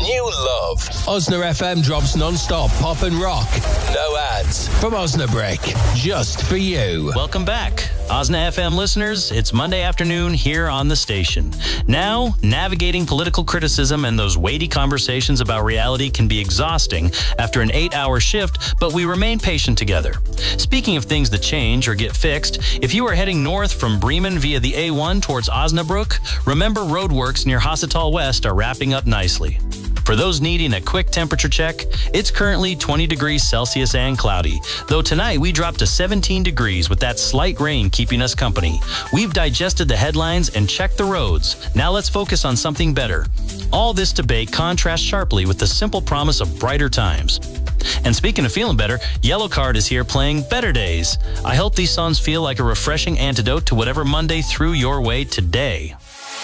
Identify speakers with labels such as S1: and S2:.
S1: new love. Osna FM drops non-stop pop and rock. No ads. From Osnabrick. Just for you.
S2: Welcome back. Osna FM listeners, it's Monday afternoon here on the station. Now, navigating political criticism and those weighty conversations about reality can be exhausting after an 8-hour shift, but we remain patient together. Speaking of things that change or get fixed, if you are heading north from Bremen via the A1 towards Osnabrück, remember roadworks near Hassetal West are wrapping up nicely. For those needing a quick temperature check, it's currently 20 degrees Celsius and cloudy, though tonight we dropped to 17 degrees with that slight rain keeping us company. We've digested the headlines and checked the roads. Now let's focus on something better. All this debate contrasts sharply with the simple promise of brighter times. And speaking of feeling better, Yellowcard is here playing Better Days. I hope these songs feel like a refreshing antidote to whatever Monday threw your way today.